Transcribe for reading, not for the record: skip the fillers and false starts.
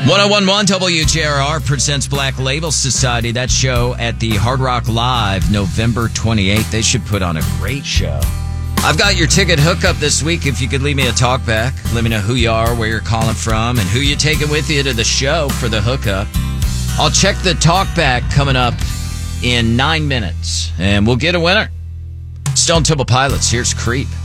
1011 WJRR presents Black Label Society. That show at the Hard Rock Live, November 28th. They should put on a great show. I've got your ticket hookup this week. If you could leave me a talk back, let me know who you are, where you're calling from, and who you're taking with you to the show for the hookup. I'll check the talk back coming up in 9 minutes, and we'll get a winner. Stone Temple Pilots, here's Creep.